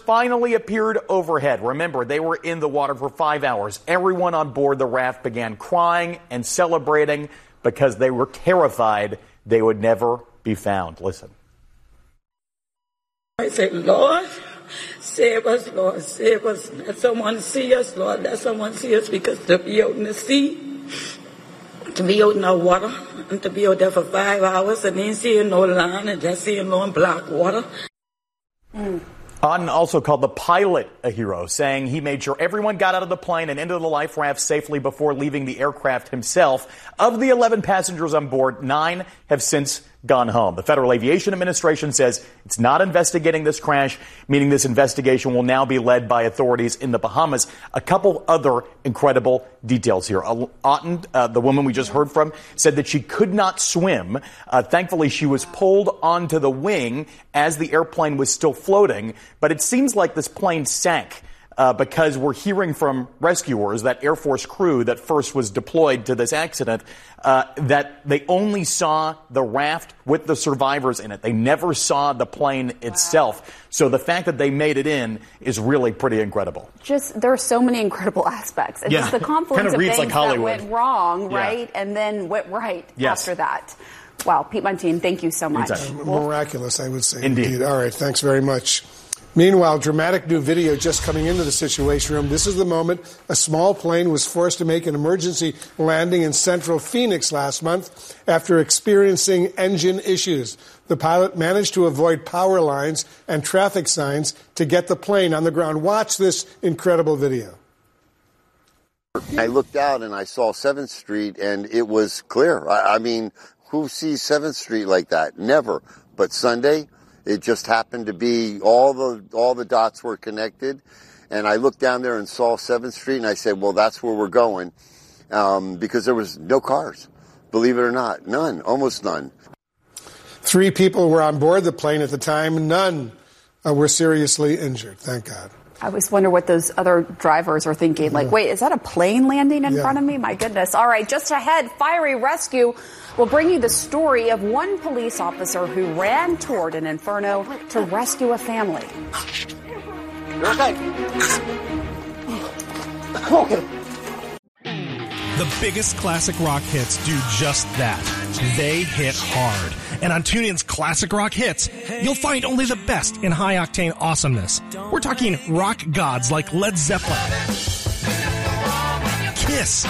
finally appeared overhead. Remember, they were in the water for 5 hours. Everyone on board the raft began crying and celebrating because they were terrified they would never be found. Listen. I said, Lord, save us, Lord, save us. Let someone see us, Lord. Let someone see us, because to be out in the sea, to be out in the water, and to be out there for 5 hours and then seeing no land and just seeing no black water. Otten also called the pilot a hero, saying he made sure everyone got out of the plane and into the life raft safely before leaving the aircraft himself. Of the 11 passengers on board, 9 have since gone home. The Federal Aviation Administration says it's not investigating this crash, meaning this investigation will now be led by authorities in the Bahamas. A couple other incredible details here. Otten, the woman we just heard from, said that she could not swim. Thankfully, she was pulled onto the wing as the airplane was still floating. But it seems like this plane sank because we're hearing from rescuers, that Air Force crew that first was deployed to this accident, that they only saw the raft with the survivors in it. They never saw the plane itself. So the fact that they made it in is really pretty incredible. There are so many incredible aspects. It's just the confluence of things like that went wrong, right, and then went right after that. Wow, Pete Montine, thank you so much. Miraculous, I would say. Indeed. All right, thanks very much. Meanwhile, dramatic new video just coming into the Situation Room. This is the moment a small plane was forced to make an emergency landing in central Phoenix last month after experiencing engine issues. The pilot managed to avoid power lines and traffic signs to get the plane on the ground. Watch this incredible video. I looked out and I saw 7th Street and it was clear. I mean, who sees 7th Street like that? Never. But Sunday, it just happened to be all the dots were connected, and I looked down there and saw 7th Street, and I said, well, that's where we're going, because there was no cars, believe it or not, none, almost none. 3 people were on board the plane at the time. None were seriously injured, thank God. I always wonder what those other drivers are thinking. Like, wait, is that a plane landing in front of me? My goodness. All right, just ahead, Fiery Rescue will bring you the story of one police officer who ran toward an inferno to rescue a family. You're okay. Okay. The biggest classic rock hits do just that. They hit hard. And on TuneIn's Classic Rock Hits, you'll find only the best in high-octane awesomeness. We're talking rock gods like Led Zeppelin, Kiss,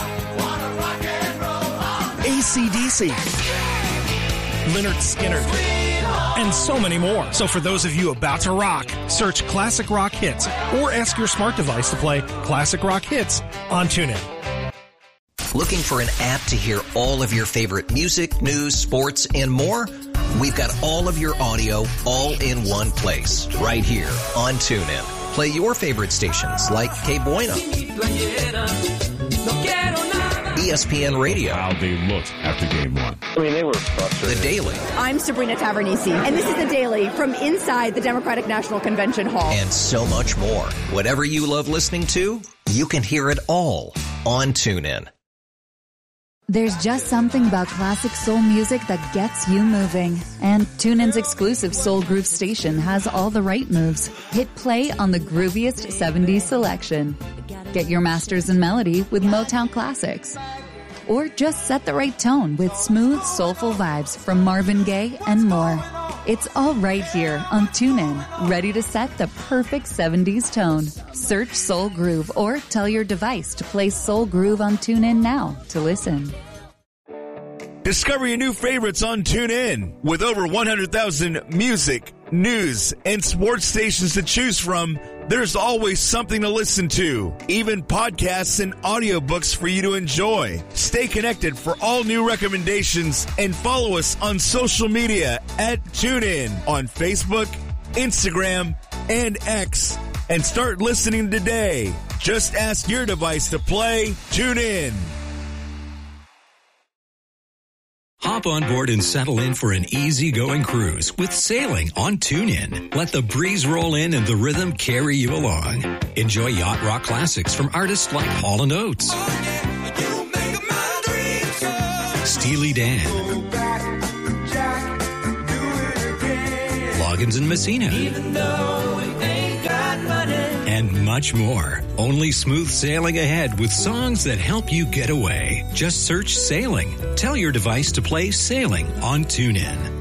AC/DC, Lynyrd Skynyrd, and so many more. So for those of you about to rock, search Classic Rock Hits or ask your smart device to play Classic Rock Hits on TuneIn. Looking for an app to hear all of your favorite music, news, sports, and more? We've got all of your audio all in one place, right here on TuneIn. Play your favorite stations like Que Buena, ESPN Radio. How they looked after Game 1. I mean, they were frustrated. The Daily. I'm Sabrina Tavernisi, and this is The Daily from inside the Democratic National Convention Hall. And so much more. Whatever you love listening to, you can hear it all on TuneIn. There's just something about classic soul music that gets you moving. And TuneIn's exclusive Soul Groove station has all the right moves. Hit play on the grooviest 70s selection. Get your masters in melody with Motown classics. Or just set the right tone with smooth, soulful vibes from Marvin Gaye and more. It's all right here on TuneIn, ready to set the perfect 70s tone. Search Soul Groove or tell your device to play Soul Groove on TuneIn now to listen. Discover your new favorites on TuneIn. With over 100,000 music, news, and sports stations to choose from, there's always something to listen to. Even podcasts and audiobooks for you to enjoy. Stay connected for all new recommendations and follow us on social media at TuneIn on Facebook, Instagram, and X. And start listening today. Just ask your device to play TuneIn. Hop on board and settle in for an easygoing cruise with sailing on TuneIn. Let the breeze roll in and the rhythm carry you along. Enjoy yacht rock classics from artists like Hall & Oates, Steely Dan, Loggins and Messina, and much more. Only smooth sailing ahead with songs that help you get away. Just search Sailing. Tell your device to play Sailing on TuneIn.